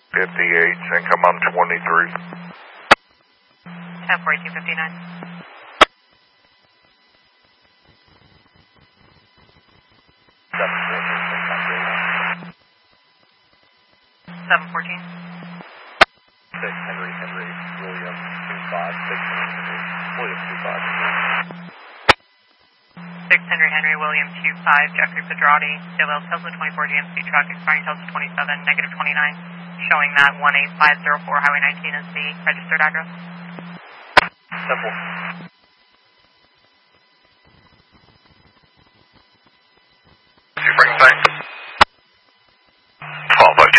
58, and come on 23. 104259. 714. 6 Henry, William 25, 6 Henry, William 25. 6 Henry, William 25, Jeffrey Pedrati, Dale Tesla 24 GMC truck, expiring Tesla 27, negative 29, showing that 18504 Highway 19 is the registered address. Simple.